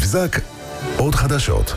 מבזק, עוד חדשות.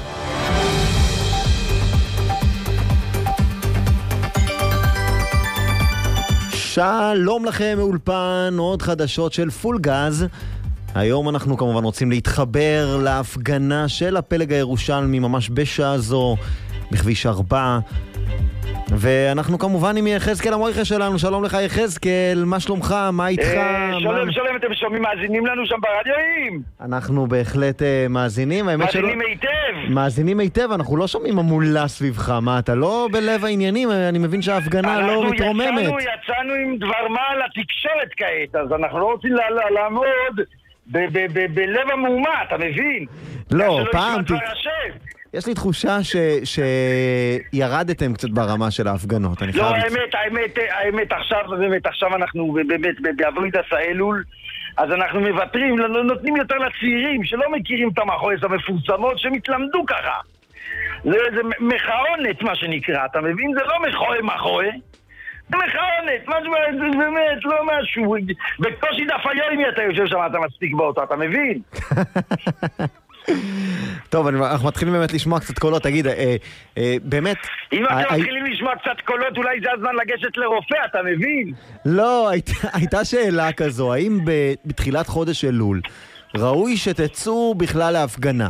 שלום לכם מאולפן, עוד חדשות של פול גז. היום אנחנו כמובן רוצים להתחבר להפגנה של הפלג הירושלמי ממש בשעה זו בכביש 4, ואנחנו כמובן עם יחזקאל המויכה שלנו. שלום לך יחזקאל, מה שלומך? מה איתך? שלום, אתם שומעים, מאזינים לנו שם ברדיואים? אנחנו בהחלט מאזינים. מאזינים היטב. מאזינים היטב, אנחנו לא שומעים המולה סביבך. מה, אתה לא בלב העניינים? אני מבין שההפגנה לא מתרוממת. יצאנו עם דבר מה לתקשורת כעת, אז אנחנו לא רוצים לעמוד בלב המהומה, אתה מבין? לא, פעם... יש לי תחושה שירדתם קצת ברמה של ההפגנות. לא, האמת, עכשיו אנחנו באמת בעבודת האלול, אז אנחנו מוותרים, נותנים יותר לצעירים שלא מכירים את המחויס המפורסמות שמתלמדו ככה. זה מחאונת מה שנקרא, אתה מבין? זה לא מחוי, זה מחאונת, משהו, זה באמת לא משהו. בקושי דף היומי אתה יושב שם, אתה מספיק באותו, אתה מבין? טוב, אנחנו מתחילים באמת לשמוע קצת קולות. תגיד, באמת... אם אתם מתחילים לשמוע קצת קולות, אולי זה הזמן לגשת לרופא, אתה מבין? לא, הייתה שאלה כזו, האם בתחילת חודש אלול ראוי שתצאו בכלל להפגנה?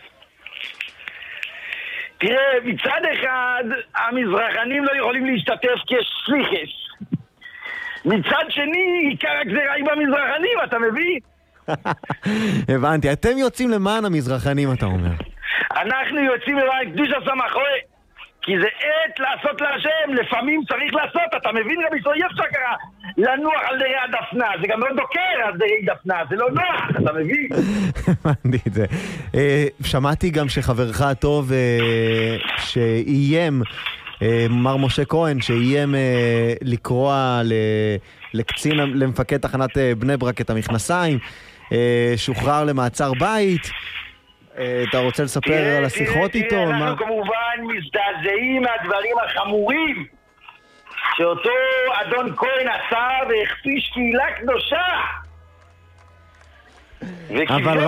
תראה, מצד אחד, המזרחנים לא יכולים להשתתף כשליחס. מצד שני, עיקר הגזירה היא במזרחנים, אתה מבין? הבנתי, אתם יוצאים למען המזרחנים, אתה אומר. אנחנו יוצאים למען קדוש הסמכוי, כי זה עת לעשות להשם, לפעמים צריך לעשות, אתה מבין רבי ישראל, אי אפשר ככה לנוח על דרי הדפנה, זה גם לא דוקר על דרי דפנה, זה לא נוח, אתה מבין? הבנתי את זה. שמעתי גם שחברך הטוב שאיים, מר משה כהן, שאיים לקרוע לקצין, למפקד תחנת בני ברק את המכנסיים, שוחרר למעצר בית. אתה רוצה לספר על השיחות איתו? אנחנו כמובן מזדעזעים מהדברים החמורים שאותו אדון כהן עשה והכפיש קהילה קדושה. אבל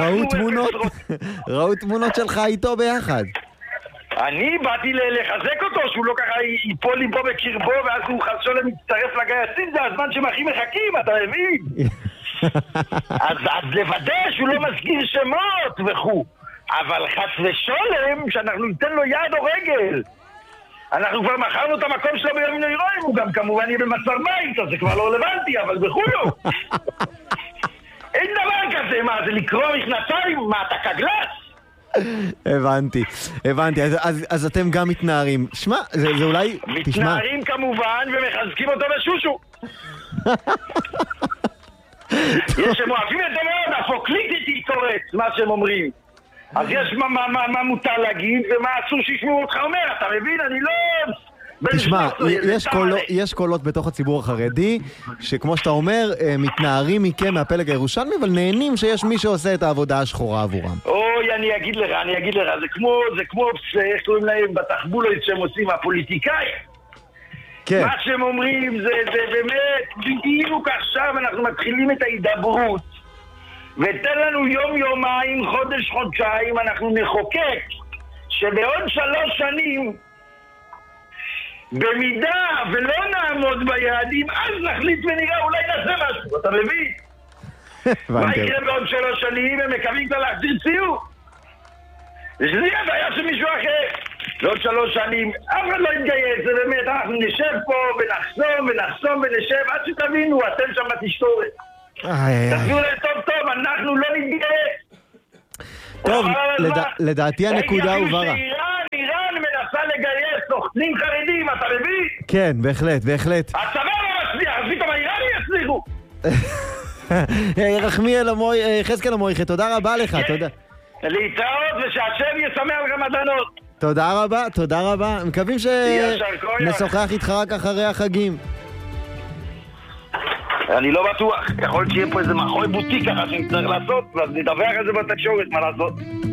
ראו תמונות שלך איתו ביחד. אני באתי לחזק אותו, שהוא לא ככה ייפול לי פה בקרבו ואז הוא חסון למצטרף לגייסים, זה הזמן שהם הכי מחכים, אתה מבין? אז לוודא שהוא לא מזכיר שמות וכו', אבל חס ושולם שאנחנו ניתן לו יד או רגל. אנחנו כבר מכרנו את המקום שלו בימים נוירואים, הוא גם כמובן יהיה במעצר בית, אז זה כבר לא רלוונטי, אבל בכולו אין דבר כזה, מה זה לקרוא מכנסיים? מה אתה כגלס? הבנתי. אז אתם גם מתנערים. שמע, זה אולי... מתנערים כמובן ומחזקים אותו בשושו. יש שהם אוהבים את זה מאוד, הפוקליטיטי קורט, מה שהם אומרים. אז יש מה מותר להגיד ומה אסור שישמעו אותך אומר, אתה מבין? אני לא... תשמע, יש קולות בתוך הציבור החרדי שכמו שאתה אומר, מתנערים מכם מהפלג הירושלמי, אבל נהנים שיש מי שעושה את העבודה השחורה עבורם. אוי, אני אגיד לך, זה כמו איך קוראים להם בתחבולות שהם עושים, הפוליטיקאים. כן. מה שהם אומרים זה באמת, בדיוק עכשיו אנחנו מתחילים את ההידברות, ותן לנו יום-יומיים, חודש-חודשיים, אנחנו נחוקק שבעוד 3 שנים, במידה ולא נעמוד ביעדים, אז נחליט ונראה, אולי נעשה משהו, אתה מבין? מה יקרה בעוד 3 שנים? הם מקווים כבר להחזיר ציור. זה יהיה בעיה של מישהו אחר. בעוד 3 שנים, אף אחד לא יתגייס, זה באמת, אנחנו נשב פה ונחסום ונשב, עד שתבינו, אתם שם בתשתורת. תביאו לטוב, אנחנו לא נתגייס. טוב, לדעתי הנקודה הובהרה. איראן מנסה לגייס סוכנים חרדים, אתה מבין? כן, בהחלט. הצבא לא מצליח, אז פתאום האיראנים יצליחו. יחזקאל המויכה, תודה רבה לך, תודה. להתראות ושהשם ישמח רמדאנות. תודה רבה. מקווים שנשוחח איתך רק אחרי החגים. אני לא בטוח, יכול להיות שיהיה פה איזה מחוי בוטיק ככה שנצטרך לעשות, אז נדווח על זה בתקשורת, מה לעשות?